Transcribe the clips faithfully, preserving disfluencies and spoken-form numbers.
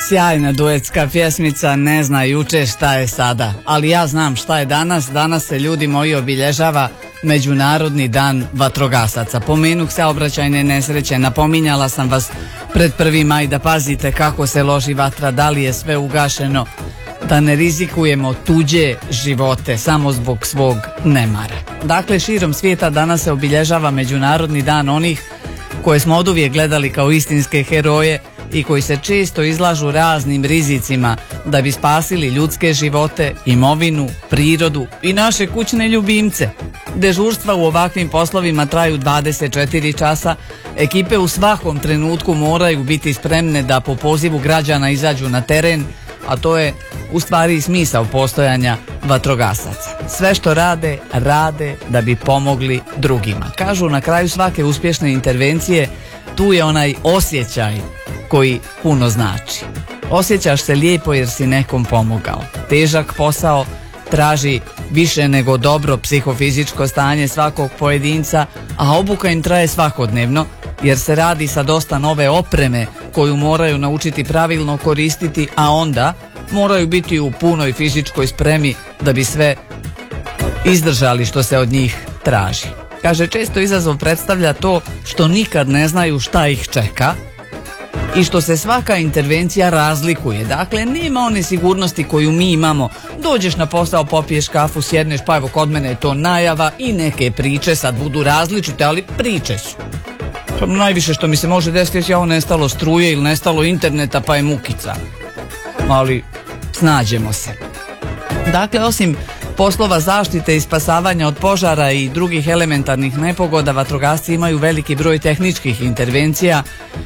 Sjajna duetska pjesmica, ne zna juče šta je sada, ali ja znam šta je danas. Danas se, ljudi moji, obilježava Međunarodni dan vatrogasaca. Pomenuh saobraćajne nesreće, napominjala sam vas pred prvi maj da pazite kako se loži vatra, da li je sve ugašeno, da ne rizikujemo tuđe živote samo zbog svog nemara. Dakle, širom svijeta danas se obilježava Međunarodni dan onih koje smo oduvijek gledali kao istinske heroje i koji se često izlažu raznim rizicima da bi spasili ljudske živote, imovinu, prirodu i naše kućne ljubimce. Dežurstva u ovakvim poslovima traju dvadeset četiri časa, ekipe u svakom trenutku moraju biti spremne da po pozivu građana izađu na teren, a to je u stvari smisao postojanja vatrogasaca. Sve što rade, rade da bi pomogli drugima. Kažu, na kraju svake uspješne intervencije tu je onaj osjećaj koji puno znači. Osjećaš se lijepo jer si nekom pomogao. Težak posao traži više nego dobro psihofizičko stanje svakog pojedinca, a obuka im traje svakodnevno jer se radi sa dosta nove opreme koju moraju naučiti pravilno koristiti, a onda moraju biti u punoj fizičkoj spremi da bi sve izdržali što se od njih traži. Kaže, često izazov predstavlja to što nikad ne znaju šta ih čeka i što se svaka intervencija razlikuje. Dakle, nema one sigurnosti koju mi imamo. Dođeš na posao, popiješ kafu, sjedneš, pa evo kod mene je to najava i neke priče sad budu različite, ali priče su. Najviše što mi se može desiti je ovo nestalo struje ili nestalo interneta pa je mukica. Ali snađemo se. Dakle, osim poslova zaštite i spasavanja od požara i drugih elementarnih nepogoda, vatrogasci imaju veliki broj tehničkih intervencija.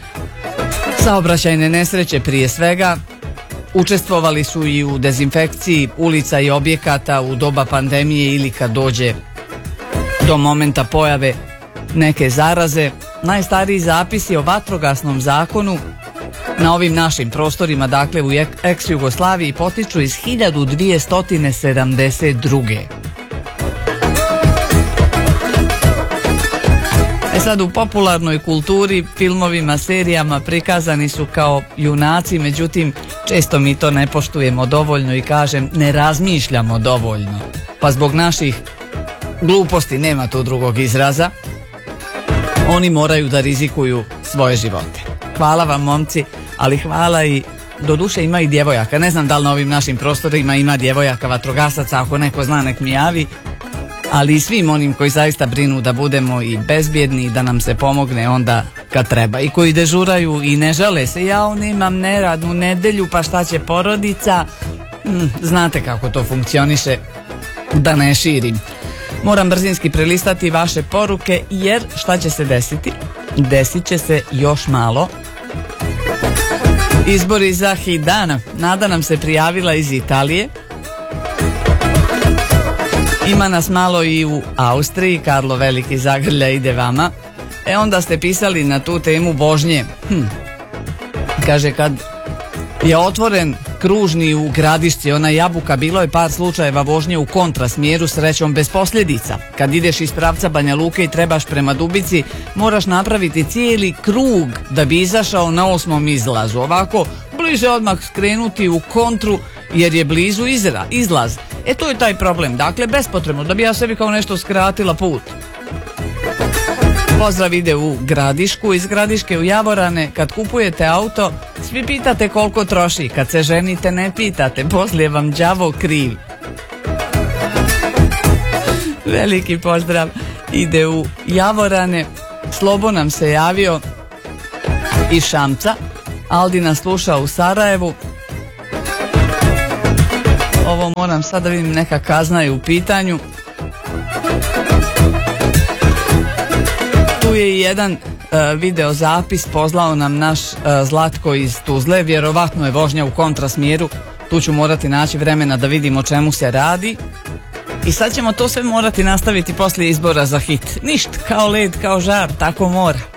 Saobraćajne nesreće prije svega. Učestvovali su i u dezinfekciji ulica i objekata u doba pandemije ili kad dođe do momenta pojave neke zaraze. Najstariji zapisi o vatrogasnom zakonu na ovim našim prostorima, dakle u ex-Jugoslaviji, potiču iz hiljadu dvjesto sedamdeset druge. E sad, u popularnoj kulturi, filmovima, serijama prikazani su kao junaci, međutim često mi to ne poštujemo dovoljno i kažem ne razmišljamo dovoljno. Pa zbog naših gluposti, nema tu drugog izraza, oni moraju da rizikuju svoje živote. Hvala vam, momci, ali hvala i, doduše ima i djevojaka. Ne znam da li na ovim našim prostorima ima djevojaka vatrogasaca, ako neko zna nek mi javi, ali i svim onim koji zaista brinu da budemo i bezbjedni i da nam se pomogne onda kad treba. I koji dežuraju i ne žale se, ja nemam neradnu nedelju, pa šta će porodica. Hmm, znate kako to funkcioniše, da ne širim. Moram brzinski prelistati vaše poruke jer šta će se desiti? Desit će se još malo. Izbori za hit dana. Nada nam se prijavila iz Italije. Ima nas malo i u Austriji. Karlo Veliki zagrlja ide vama. E onda ste pisali na tu temu vožnje. Hm. Kaže, kad je otvoren kružni u Gradišci, ona Jabuka, bilo je par slučajeva vožnje u kontrasmjeru, srećom bez posljedica. Kad ideš iz pravca Banja Luke i trebaš prema Dubici, moraš napraviti cijeli krug da bi izašao na osmom izlazu. Ovako, bliže odmah skrenuti u kontru jer je blizu izra, izlaz. E to je taj problem, dakle bespotrebno, da bi ja sebi kao nešto skratila put. Pozdrav ide u Gradišku, iz Gradiške u Javorane. Kad kupujete auto, svi pitate koliko troši. Kad se ženite, ne pitate, poslije vam đavo kriv. Veliki pozdrav ide u Javorane. Slobo nam se javio iz Šamca. Aldi nas sluša u Sarajevu. Ovo moram sad da vidim, neka kazna je u pitanju. Tu je i jedan uh, video zapis, poslao nam naš uh, Zlatko iz Tuzle, vjerovatno je vožnja u kontrasmjeru, tu ću morati naći vremena da vidim o čemu se radi. I sad ćemo to sve morati nastaviti poslije izbora za hit. Ništa, kao led, kao žar, tako mora.